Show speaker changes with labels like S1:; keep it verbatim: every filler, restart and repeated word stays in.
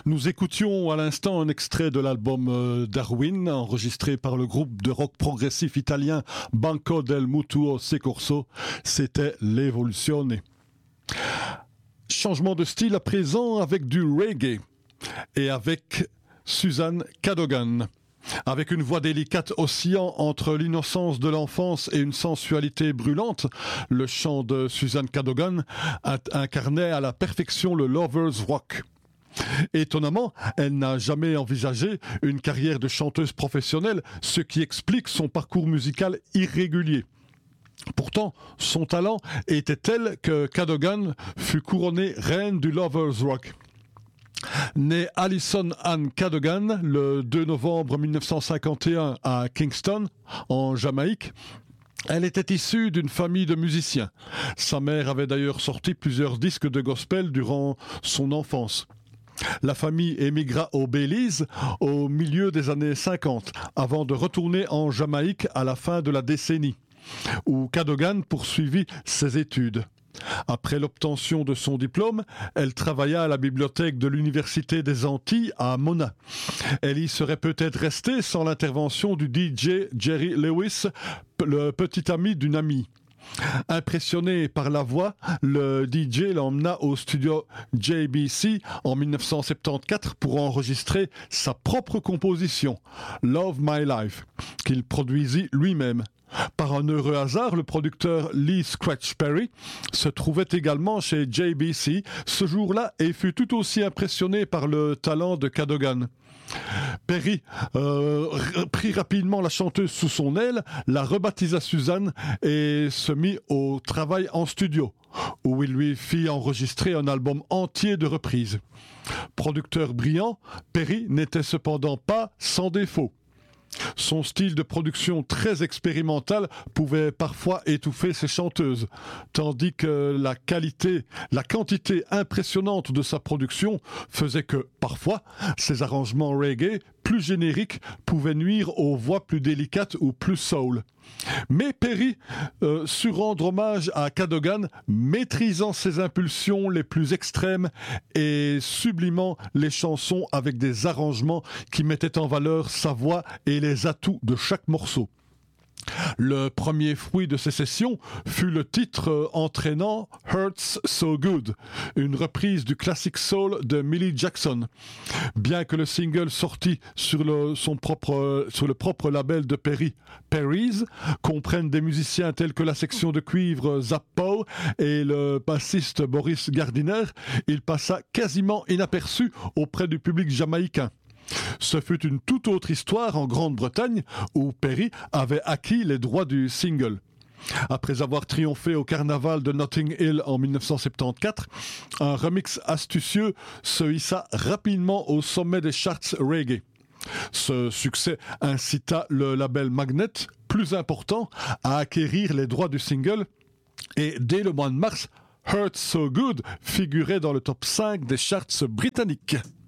S1: Nous écoutions à l'instant un extrait de l'album Darwin, enregistré par le groupe de rock progressif italien Banco del Mutuo Soccorso. C'était l'Evoluzione. Changement de style à présent avec du reggae et avec Suzanne Cadogan. Avec une voix délicate oscillant entre l'innocence de l'enfance et une sensualité brûlante, le chant de Suzanne Cadogan incarnait à la perfection le lover's rock. Étonnamment, elle n'a jamais envisagé une carrière de chanteuse professionnelle, ce qui explique son parcours musical irrégulier. Pourtant, son talent était tel que Cadogan fut couronnée reine du lover's rock. Née Alison Ann Cadogan le deux novembre mille neuf cent cinquante et un à Kingston, en Jamaïque, elle était issue d'une famille de musiciens. Sa mère avait d'ailleurs sorti plusieurs disques de gospel durant son enfance. La famille émigra au Belize au milieu des années cinquante, avant de retourner en Jamaïque à la fin de la décennie, où Cadogan poursuivit ses études. Après l'obtention de son diplôme, elle travailla à la bibliothèque de l'Université des Antilles à Mona. Elle y serait peut-être restée sans l'intervention du D J Jerry Lewis, le petit ami d'une amie. Impressionné par la voix, le D J l'emmena au studio J B C en mille neuf cent soixante-quatorze pour enregistrer sa propre composition, Love My Life, qu'il produisit lui-même. Par un heureux hasard, le producteur Lee Scratch Perry se trouvait également chez J B C ce jour-là et fut tout aussi impressionné par le talent de Cadogan. Perry euh, prit rapidement la chanteuse sous son aile, la rebaptisa Suzanne et se mit au travail en studio, où il lui fit enregistrer un album entier de reprises. Producteur brillant, Perry n'était cependant pas sans défaut. Son style de production très expérimental pouvait parfois étouffer ses chanteuses, tandis que la qualité, la quantité impressionnante de sa production faisait que, parfois, ses arrangements reggae, plus génériques, pouvaient nuire aux voix plus délicates ou plus soul. Mais Perry euh, sut rendre hommage à Cadogan, maîtrisant ses impulsions les plus extrêmes et sublimant les chansons avec des arrangements qui mettaient en valeur sa voix et les atouts de chaque morceau. Le premier fruit de ces sessions fut le titre euh, entraînant Hurts So Good, une reprise du classique soul de Millie Jackson. Bien que le single sorti sur le, son propre, euh, sur le propre label de Perry, Perry's, comprenne des musiciens tels que la section de cuivre Zap Poe et le bassiste Boris Gardiner, il passa quasiment inaperçu auprès du public jamaïcain. Ce fut une toute autre histoire en Grande-Bretagne où Perry avait acquis les droits du single. Après avoir triomphé au carnaval de Notting Hill en mille neuf cent soixante-quatorze, un remix astucieux se hissa rapidement au sommet des charts reggae. Ce succès incita le label Magnet, plus important, à acquérir les droits du single et dès le mois de mars, Hurt So Good figurait dans le top cinq des charts britanniques.